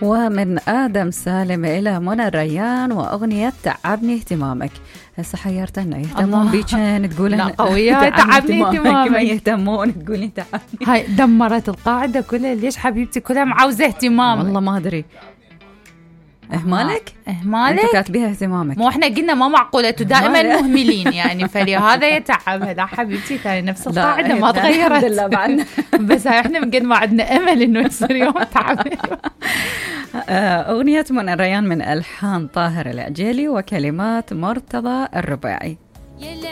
ومن آدم سالم إلى منى الريان وأغنية تعبني اهتمامك. هسه حيرتنا يهتمون بيشان تقولين لا قوية تعبني اهتمامك، ما يهتمون تقولين تعبني. هاي دمرت القاعدة كلها. ليش حبيبتي كلها معاوزة اهتمام؟ والله ما أدري. إهمالك؟ إهمالك؟ أنت كاتبيها اهتمامك. مو إحنا قلنا ما معقولة دائما مهملين يعني، فلهذا يتعب. لا حبيبتي ثاني نفس القاعدة ما تغيرت الحمد لله بعدنا. بس هاي إحنا من قد ما عندنا أمل إنه يصير يوم تعب. أغنية منى الريان من ألحان طاهر العجيلي وكلمات مرتضى الرباعي.